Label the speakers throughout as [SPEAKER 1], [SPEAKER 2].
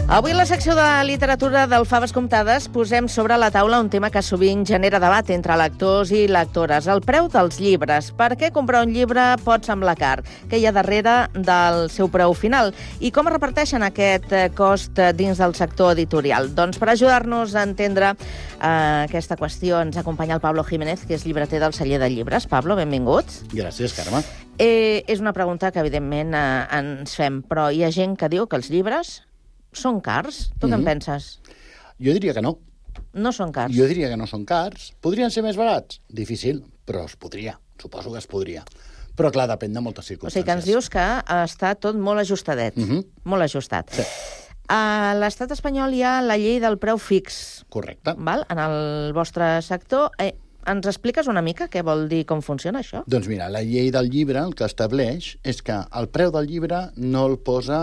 [SPEAKER 1] Avui a la secció de literatura del Faves Comptades posem sobre la taula un tema que sovint genera debat entre lectors i lectores, el preu dels llibres. Per què comprar un llibre pot semblar car? Què hi ha darrere del seu preu final? I com es reparteixen aquest cost dins del sector editorial? Doncs per ajudar-nos a entendre aquesta qüestió ens acompanya el Pablo Jiménez, que és llibreter del Celler de Llibres. Pablo, benvingut.
[SPEAKER 2] Gràcies, Carme.
[SPEAKER 1] És una pregunta que, evidentment, ens fem, però hi ha gent que diu que els llibres són cars? Tu què en penses?
[SPEAKER 2] Jo diria que no.
[SPEAKER 1] No són cars?
[SPEAKER 2] Jo diria que no són cars. Podrien ser més barats? Difícil, però es podria. Suposo que es podria. Però, clar, depèn de moltes circumstàncies.
[SPEAKER 1] O sigui que ens dius que està tot molt ajustadet. Molt ajustat.
[SPEAKER 2] Sí.
[SPEAKER 1] A l'estat espanyol hi ha la llei del preu fix.
[SPEAKER 2] Correcte.
[SPEAKER 1] Val? En el vostre sector. Ens expliques una mica què vol dir, com funciona això?
[SPEAKER 2] Doncs mira, la llei del llibre el que estableix és que el preu del llibre no el posa,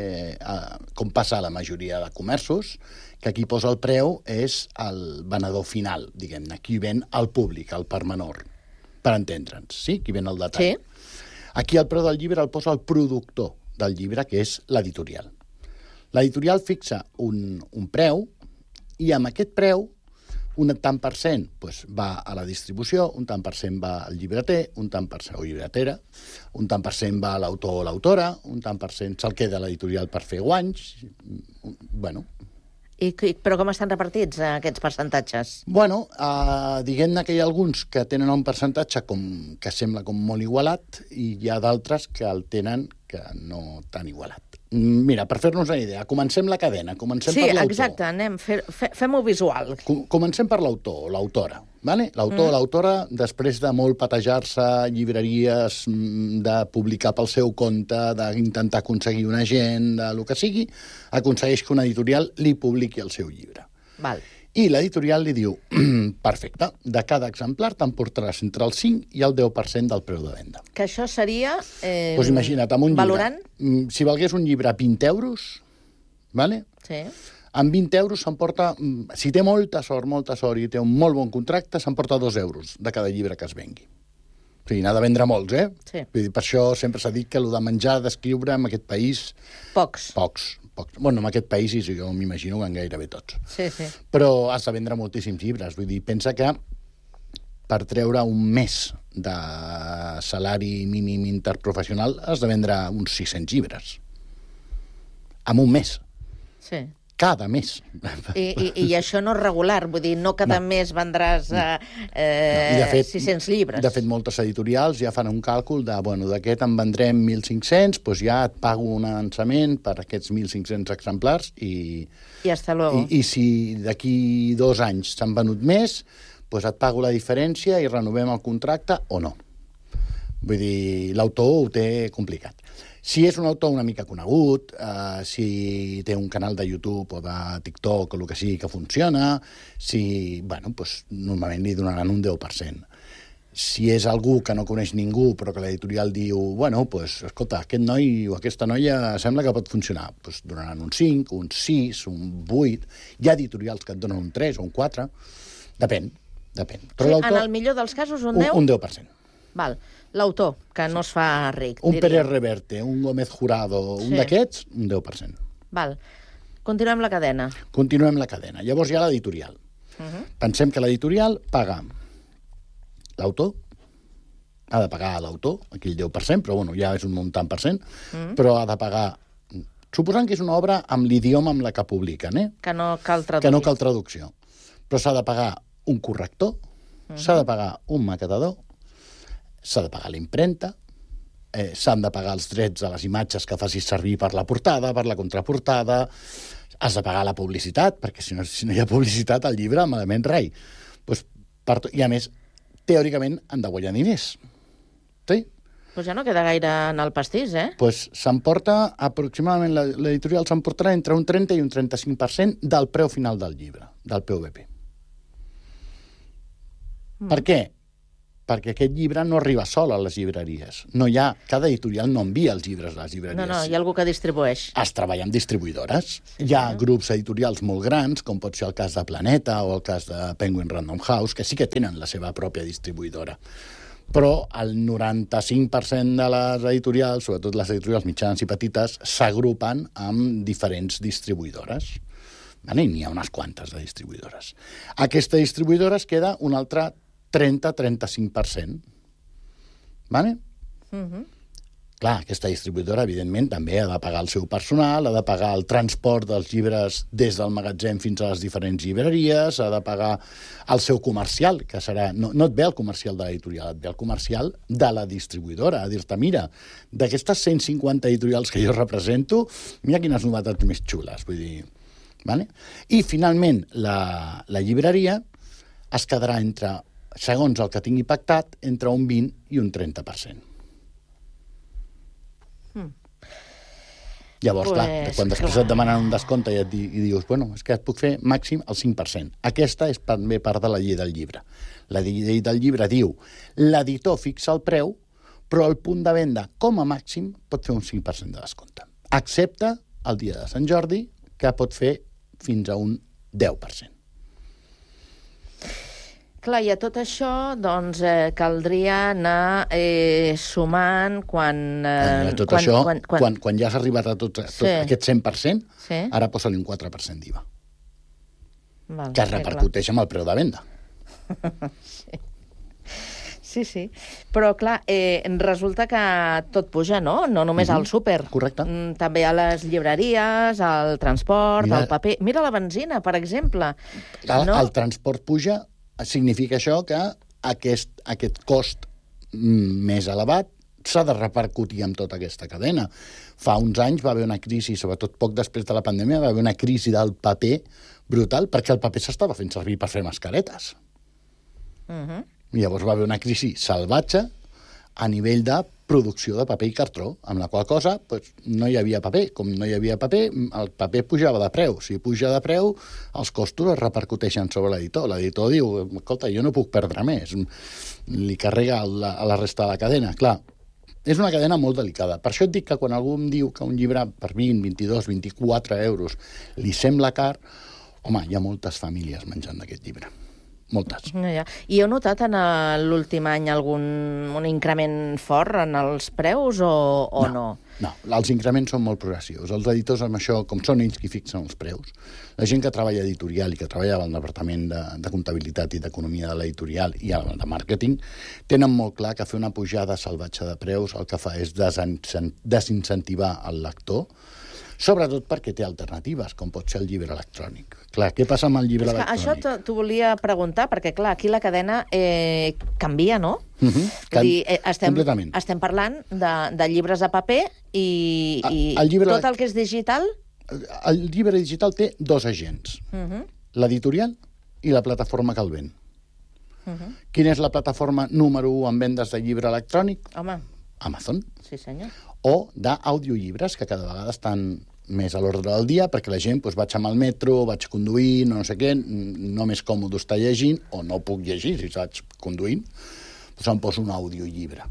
[SPEAKER 2] com passa a la majoria de comerços, que aquí posa el preu és el venedor final, diguem-ne, qui ven al públic, al parmenor, per entendre'ns, sí? Qui ven el detall.
[SPEAKER 1] Sí.
[SPEAKER 2] Aquí el preu del llibre el posa el productor del llibre, que és l'editorial. L'editorial fixa un preu i amb aquest preu un tant per cent va a la distribució, un tant per cent va al llibreter, un tant per cent o llibretera, un tant per cent va a l'autor o l'autora, un tant per cent se'l queda a l'editorial per fer guanys. Bueno.
[SPEAKER 1] Però com estan repartits aquests percentatges?
[SPEAKER 2] Bueno, diguem-ne que hi ha alguns que tenen un percentatge que sembla com molt igualat i hi ha d'altres que el tenen que no tan igualat. Mira, per fer-nos una idea, comencem la cadena, comencem per l'autor.
[SPEAKER 1] Sí, exacte, anem, fem-ho visual.
[SPEAKER 2] Comencem per l'autor o l'autora. Vale? L'autor o l'autora, després de molt patejar-se llibreries, de publicar pel seu compte, d'intentar aconseguir un agent, de lo que sigui, aconsegueix que una editorial li publiqui el seu llibre.
[SPEAKER 1] Val.
[SPEAKER 2] I l'editorial li diu, perfecte, de cada exemplar t'emportaràs entre el 5 i el 10% del preu de venda.
[SPEAKER 1] Que això seria...
[SPEAKER 2] Doncs imagina't, amb un
[SPEAKER 1] valorant?
[SPEAKER 2] llibre, si valgués un llibre 20 euros, vale?
[SPEAKER 1] Sí.
[SPEAKER 2] Amb 20 euros s'emporta, si té molta sort i té un molt bon contracte, s'emporta 2 euros de cada llibre que es vengui. O sigui, n'ha de vendre molts, eh?
[SPEAKER 1] Sí.
[SPEAKER 2] Vull dir, per això sempre s'ha dit que el de menjar, d'escriure en aquest país...
[SPEAKER 1] Pocs.
[SPEAKER 2] Bueno, en aquest país jo m'imagino que en gairebé tots.
[SPEAKER 1] Sí, sí.
[SPEAKER 2] Però has de vendre moltíssims llibres. Vull dir, pensa que per treure un mes de salari mínim interprofessional has de vendre uns 600 llibres. En un mes.
[SPEAKER 1] Sí.
[SPEAKER 2] Cada mes.
[SPEAKER 1] I això no és regular, vull dir, no cada mes vendràs 600 llibres.
[SPEAKER 2] De fet, moltes editorials ja fan un càlcul de, bueno, d'aquest en vendrem 1.500, doncs ja et pago un avançament per aquests 1.500 exemplars i
[SPEAKER 1] hasta luego.
[SPEAKER 2] I si d'aquí 2 anys s'han venut més, doncs et pago la diferència i renovem el contracte o no. Vull dir, l'autor ho té complicat. Si és un autor una mica conegut, si té un canal de YouTube o de TikTok o el que sigui que funciona, bueno, doncs normalment li donaran un 10%. Si és algú que no coneix ningú però que l'editorial diu, bueno, doncs, escolta, aquest noi o aquesta noia sembla que pot funcionar, doncs donaran un 5, un 6, un 8, hi ha editorials que et donen un 3 o un 4, depèn.
[SPEAKER 1] Però sí, en el millor dels casos un 10?
[SPEAKER 2] Un 10%.
[SPEAKER 1] Val. L'autor, que no es fa ric.
[SPEAKER 2] Un Pérez Reverte, un Gómez Jurado, un d'aquests, un 10%.
[SPEAKER 1] Val. Continuem la cadena.
[SPEAKER 2] Continuem la cadena. Llavors hi ha l'editorial. Pensem que l'editorial paga l'autor, ha de pagar a l'autor, aquí el 10%, però bueno, ja és un muntant per cent, però ha de pagar, suposant que és una obra amb l'idioma amb la que publiquen,
[SPEAKER 1] que no cal traducció.
[SPEAKER 2] Que no cal traducció. Però s'ha de pagar un corrector, s'ha de pagar un maquetador, s'ha de pagar l'impremta, s'han de pagar els drets de les imatges que facis servir per la portada, per la contraportada, has de pagar la publicitat, perquè si no hi ha publicitat al llibre, malament rai. I a més, teòricament, han de guanyar diners. Sí?
[SPEAKER 1] Doncs ja no queda gaire en el pastís, eh?
[SPEAKER 2] Doncs s'emporta, aproximadament, l'editorial s'emportarà entre un 30 i un 35% del preu final del llibre, del PVP. Per què? Perquè aquest llibre no arriba sol a les llibreries. Cada editorial no envia els llibres a les llibreries.
[SPEAKER 1] No, hi ha algú que distribueix.
[SPEAKER 2] Es treballa amb distribuïdores. Hi ha grups editorials molt grans, com pot ser el cas de Planeta o el cas de Penguin Random House, que sí que tenen la seva pròpia distribuïdora. però el 95% de les editorials, sobretot les editorials mitjanes i petites, s'agrupen amb diferents distribuïdores. Vale? N'hi ha unes quantes de distribuïdores. Aquesta distribuïdora es queda un altre 30-35%. Vale? Clar, aquesta distribuïdora, evidentment, també ha de pagar el seu personal, ha de pagar el transport dels llibres des del magatzem fins a les diferents llibreries, ha de pagar el seu comercial, que serà... No et ve el comercial de l'editorial, et ve el comercial de la distribuïdora, a dir-te, mira, d'aquestes 150 editorials que jo represento, mira quines novetats més xules, vull dir... Vale? I, finalment, la llibreria es quedarà entre, segons el que tingui pactat, entre un 20 i un 30%. Llavors, clar, quan després et demanen un descompte i dius, bueno, és que et puc fer màxim el 5%. Aquesta és també part de la llei del llibre. La llei del llibre diu l'editor fixa el preu, però el punt de venda, com a màxim, pot fer un 5% de descompte. Excepte el dia de Sant Jordi, que pot fer fins a un 10%.
[SPEAKER 1] Clar, i a tot això, doncs, caldria anar sumant quan...
[SPEAKER 2] Quan ja has arribat a tot aquest 100%, ara posa-li un 4% d'IVA. Que es repercuteix amb el preu de venda.
[SPEAKER 1] Sí. Però, clar, resulta que tot puja, no? No només al súper.
[SPEAKER 2] Correcte.
[SPEAKER 1] També a les llibreries, al transport, al paper... Mira la benzina, per exemple.
[SPEAKER 2] El transport puja... Significa això que aquest cost més elevat s'ha de repercutir en tota aquesta cadena. Fa uns anys va haver una crisi, sobretot poc després de la pandèmia, va haver una crisi del paper brutal, perquè el paper s'estava fent servir per fer mascaretes. I llavors va haver una crisi salvatge a nivell de producció de paper i cartró, amb la qual cosa no hi havia paper. Com no hi havia paper, el paper pujava de preu. Si puja de preu, els costos es repercuteixen sobre l'editor. L'editor diu, escolta, jo no puc perdre més. Li carrega a la resta de la cadena. Clar, és una cadena molt delicada. Per això et dic que quan algú em diu que un llibre per 20, 22, 24 euros li sembla car, home, hi ha moltes famílies menjant d'aquest llibre. Moltes.
[SPEAKER 1] I heu notat en l'últim any un increment fort en els preus o no?
[SPEAKER 2] No, els increments són molt progressius. Els editors, amb això, com són ells qui fixen els preus, la gent que treballa editorial i que treballa al departament de comptabilitat i d'economia de l'editorial i de màrqueting, tenen molt clar que fer una pujada salvatge de preus el que fa és desincentivar el lector, sobretot perquè té alternatives, com pot ser el llibre electrònic. Clar, què passa amb el llibre electrònic?
[SPEAKER 1] Això t'ho volia preguntar, perquè, clar, aquí la cadena canvia, no?
[SPEAKER 2] Completament.
[SPEAKER 1] Estem parlant de llibres de paper i tot el que és digital?
[SPEAKER 2] El llibre digital té dos agents, l'editorial i la plataforma que el ven. Quina és la plataforma número 1 en vendes de llibre electrònic?
[SPEAKER 1] Home.
[SPEAKER 2] Amazon.
[SPEAKER 1] Sí, senyor.
[SPEAKER 2] O d'audiollibres, que cada vegada estan més a l'ordre del dia, perquè la gent, vaig amb el metro, vaig conduint, no sé què, no m'és còmode estar llegint, o no puc llegir si vaig conduint, em poso un audiollibre.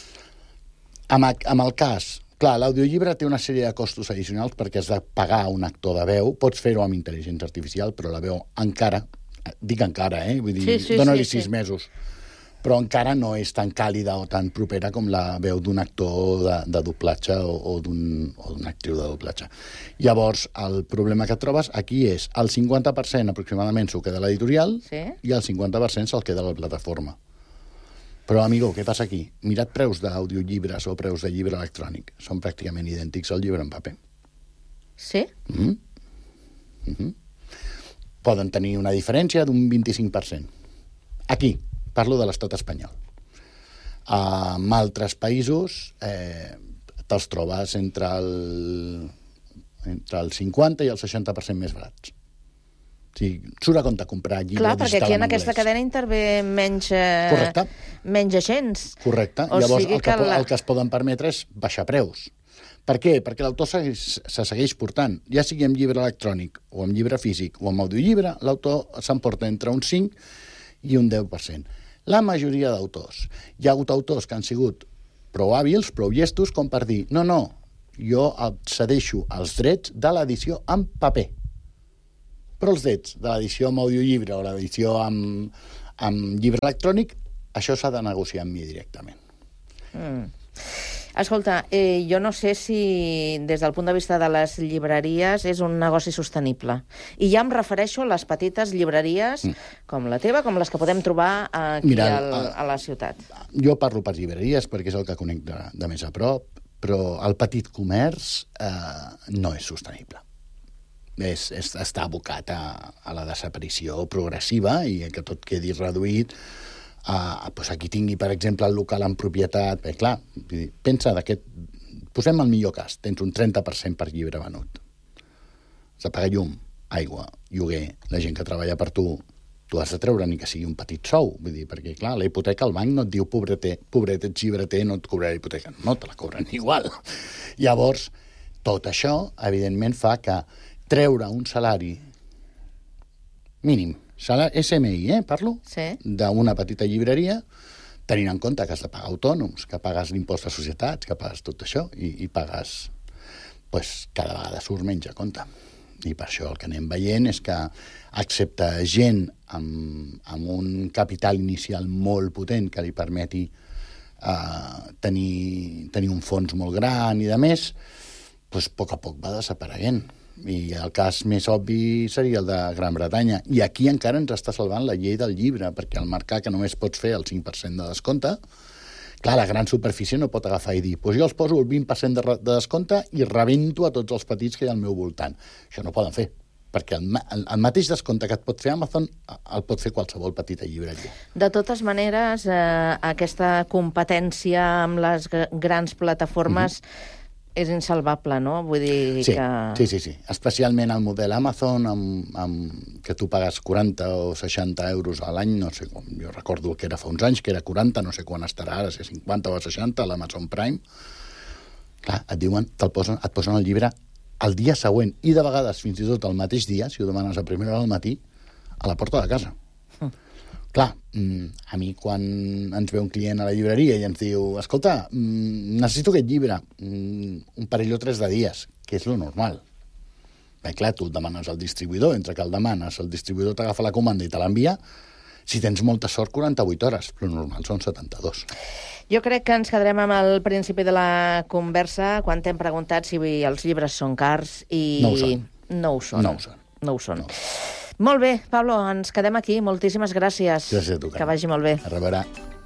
[SPEAKER 2] Amb el cas, clar, l'audiolllibre té una sèrie de costos addicionals perquè has de pagar un actor de veu, pots fer-ho amb intel·ligència artificial, però la veu encara, dic encara, vull dir, dona-li 6 mesos, però encara no és tan càlida o tan propera com la veu d'un actor de doblatge o d'una actriu de doblatge. Llavors, el problema que et trobes aquí és el 50% aproximadament s'ho queda l'editorial i el 50% se'l queda la plataforma. Però, amigo, què passa aquí? Mira't preus d'audiollibres o preus de llibre electrònic. Són pràcticament idèntics al llibre en paper.
[SPEAKER 1] Sí?
[SPEAKER 2] Poden tenir una diferència d'un 25%. Aquí. Parlo de l'estat espanyol. En altres països te'ls trobes entre el 50 i el 60% més barats. O sigui, surt a compte comprar llibre digital en anglès. Clar, perquè
[SPEAKER 1] aquí en aquesta cadena intervé menys agents.
[SPEAKER 2] Correcte. Llavors, el que es poden permetre és baixar preus. Per què? Perquè l'autor se segueix portant. Ja sigui en llibre electrònic, o en llibre físic, o en audiollibre, l'autor s'emporta entre un 5 i un 10%. La majoria d'autors. Hi ha hagut autors que han sigut prou hàbils, prou llestos, com per dir, no, jo cedeixo els drets de l'edició en paper. Però els drets de l'edició amb audiollibre o l'edició amb llibre electrònic això s'ha de negociar amb mi directament.
[SPEAKER 1] Escolta, jo no sé si des del punt de vista de les llibreries és un negoci sostenible. I ja em refereixo a les petites llibreries com la teva, com les que podem trobar aquí a la ciutat.
[SPEAKER 2] Jo parlo per llibreries perquè és el que conec de més a prop, però el petit comerç no és sostenible. Està abocat a la desaparició progressiva i que tot quedi reduït. Aquí tingui, per exemple, el local en propietat. Clar, pensa posem el millor cas, tens un 30% per llibre venut. Has de pagar llum, aigua, lloguer, la gent que treballa per tu has de treure ni que sigui un petit sou, perquè, clar, la hipoteca al banc no et diu pobret, ets llibreter, no et cobrarà la hipoteca. No, te la cobren igual. Llavors, tot això, evidentment, fa que treure un salari mínim, SMI, parlo, d'una petita llibreria, tenint en compte que has de pagar autònoms, que pagues l'impost de societats, que pagues tot això, i pagues, cada vegada surt menys a compte. I per això el que anem veient és que, excepte gent amb un capital inicial molt potent que li permeti tenir un fons molt gran i de més, a poc a poc va desapareguent. I el cas més obvi seria el de Gran Bretanya. I aquí encara ens està salvant la llei del llibre, perquè al mercat que només pots fer el 5% de descompte, clar, la gran superfície no pot agafar i dir jo els poso el 20% de descompte i rebento a tots els petits que hi ha al meu voltant. Això no poden fer, perquè el mateix descompte que et pot fer Amazon el pot fer qualsevol petita llibreria.
[SPEAKER 1] De totes maneres, aquesta competència amb les grans plataformes és insalvable, no? Vull dir que...
[SPEAKER 2] Sí. Especialment el model Amazon, que tu pagues 40 o 60 euros a l'any, no sé com, jo recordo que era fa uns anys, que era 40, no sé quan estarà ara, si 50 o 60, a l'Amazon Prime. Clar, et diuen, et posen el llibre el dia següent, i de vegades fins i tot el mateix dia, si ho demanes a primera hora del matí, a la porta de casa. Clar, a mi quan ens ve un client a la llibreria i ens diu escolta, necessito aquest llibre, un parell o 3 de dies, que és lo normal. Clar, tu el demanes al distribuïdor, entre que el demanes, el distribuïdor t'agafa la comanda i te l'envia, si tens molta sort, 48 hores, però normal són 72.
[SPEAKER 1] Jo crec que ens quedarem amb el principi de la conversa quan t'hem preguntat si els llibres són cars i... No ho són. Molt bé, Pablo, ens quedem aquí. Moltíssimes gràcies.
[SPEAKER 2] Gràcies a tu,
[SPEAKER 1] que vagi molt bé.
[SPEAKER 2] A reveure.